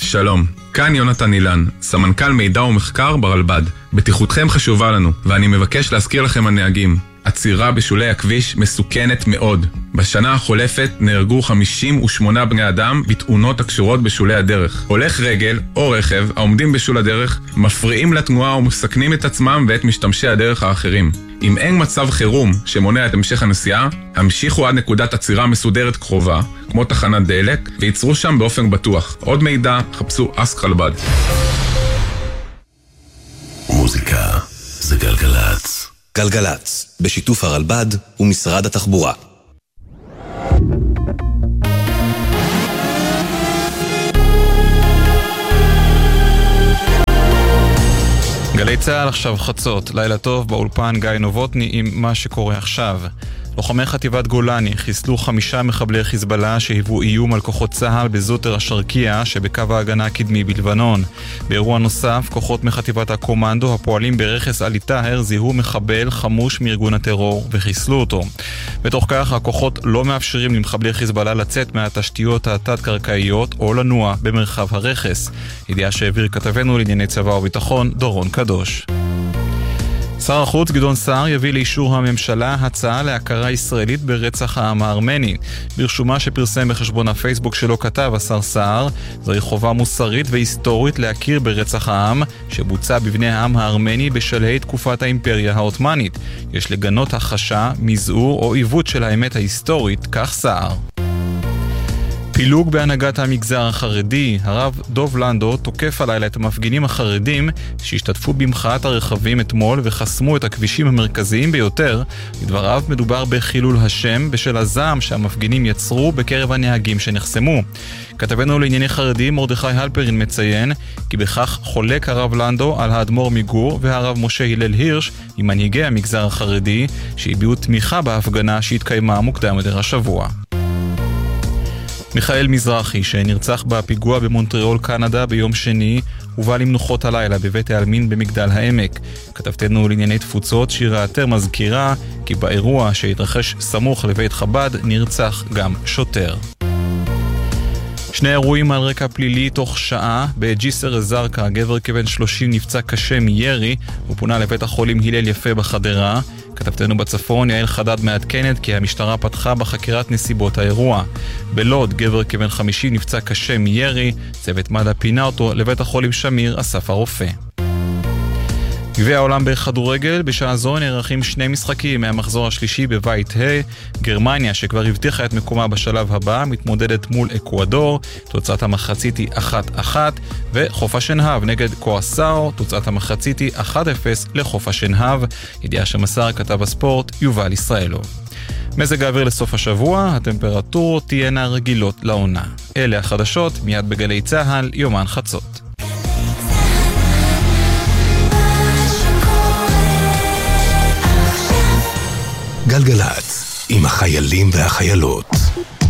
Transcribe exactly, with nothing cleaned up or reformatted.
שלום, כאן יונתן אילן, סמנכ"ל מידע ומחקר ברלב"ד. בטיחותכם חשובה לנו, ואני מבקש להזכיר לכם הנהגים. עצירה בשולי הכביש מסוכנת מאוד. בשנה החולפת נהרגו חמישים ושמונה בני אדם בתאונות הקשורות בשולי הדרך. הולך רגל או רכב העומדים בשול הדרך מפריעים לתנועה ומסכנים את עצמם ואת משתמשי הדרך האחרים. אם אין מצב חירום שמונע את המשך הנסיעה, המשיכו עד נקודת עצירה מסודרת קרובה, כמו תחנת דלק, ויצרו שם באופן בטוח. עוד מידע, חפשו אסק רלב"ד. מוזיקה זה גלגלץ. גלגלץ, בשיתוף הרלב"ד ומשרד התחבורה. גלי צהל עכשיו חצות, לילה טוב באולפן גיא נובוטני עם מה שקורה עכשיו. לוחמי חטיבת גולני חיסלו חמישה מחבלי חיזבאללה שהיוו איום על כוחות צהל בזוטר השרקיה שבקו ההגנה הקדמי בלבנון. באירוע נוסף, כוחות מחטיבת הקומנדו הפועלים ברכס עלי טהר זיהו מחבל חמוש מארגון הטרור וחיסלו אותו. בתוך כך, הכוחות לא מאפשרים למחבלי חיזבאללה לצאת מהתשתיות התת-קרקעיות או לנוע במרחב הרכס. ידיעה שהעביר כתבנו לענייני צבא וביטחון דורון קדוש. שר החוץ גדעון סער יביא לאישור הממשלה הצעה להכרה ישראלית ברצח העם הארמני. ברשומה שפרסם בחשבון הפייסבוק שלו כתב השר סער, זוהי חובה מוסרית והיסטורית להכיר ברצח העם שבוצע בבני העם הארמני בשלהי תקופת האימפריה העות'מאנית. יש לגנות הכחשה, מזעור או עיוות של האמת ההיסטורית, כך סער. פילוג בהנהגת המגזר החרדי. הרב דוב לנדו תוקף הלילה את המפגינים החרדים שהשתתפו במחאת הרכבים אתמול וחסמו את הכבישים המרכזיים ביותר. לדבריו מדובר בחילול השם בשל הזעם שהמפגינים יצרו בקרב הנהגים שנחסמו. כתבנו לענייני חרדים מרדכי הלפרין מציין כי בכך חולק הרב לנדו על האדמו"ר מגור והרב משה הלל הירש עם מנהיגי המגזר החרדי שהביעו תמיכה בהפגנה שהתקיימה מוקדם יותר השבוע. מיכאל מזרחי, שנרצח בפיגוע במונטריאול קנדה ביום שני, הובא למנוחות הלילה בבית העלמין במגדל העמק. כתבתנו לענייני תפוצות שירה עטר מזכירה כי באירוע שהתרחש סמוך לבית חב"ד נרצח גם שוטר. שני אירועים על רקע פלילי תוך שעה. בג'יסר א-זרקא גבר כבן שלושים נפצע קשה מירי ופונה לבית החולים הלל יפה בחדרה. כתבתנו בצפון יעל חדד מעדכנת כי המשטרה פתחה בחקירת נסיבות האירוע. בלוד גבר כבן חמישים נפצע קשה מירי, צוות מד"א פינה אותו לבית החולים שמיר אסף הרופא. גביע העולם בכדורגל, בשעה זו נערכים שני משחקים מהמחזור השלישי בבית ה'. גרמניה שכבר הבטיחה את מקומה בשלב הבא מתמודדת מול אקוודור, תוצאת המחצית היא אחת אחת, וחוף השנהב נגד קואסאו, תוצאת המחצית היא אחת אפס לחוף השנהב. ידיעה שמסר כתב הספורט יובל ישראלוב. מזג האוויר לסוף השבוע, הטמפרטורות תהיינה רגילות לעונה. אלה החדשות, מיד בגלי צהל, יומן חצות. גלגלץ, עם החיילים והחיילות.